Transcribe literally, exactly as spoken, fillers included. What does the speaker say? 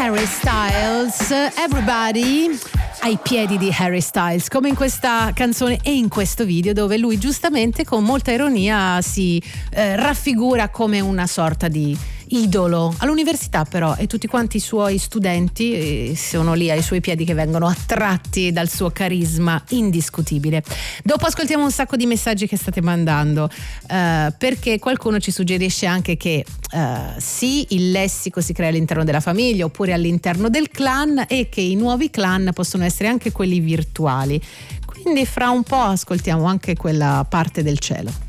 Harry Styles, Everybody, ai piedi di Harry Styles, come in questa canzone e in questo video, dove lui giustamente con molta ironia si eh, raffigura come una sorta di idolo all'università, però, e tutti quanti i suoi studenti eh, sono lì ai suoi piedi, che vengono attratti dal suo carisma indiscutibile. Dopo ascoltiamo un sacco di messaggi che state mandando, eh, perché qualcuno ci suggerisce anche che eh, sì, il lessico si crea all'interno della famiglia oppure all'interno del clan, e che i nuovi clan possono essere anche quelli virtuali. Quindi fra un po' ascoltiamo anche quella parte del cielo.